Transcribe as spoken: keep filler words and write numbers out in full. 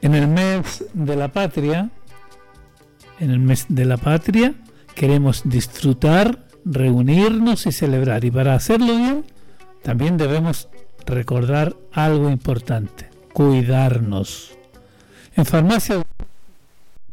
En el mes de la patria, en el mes de la patria, queremos disfrutar, reunirnos y celebrar. Y para hacerlo bien, también debemos recordar algo importante: cuidarnos. En farmacia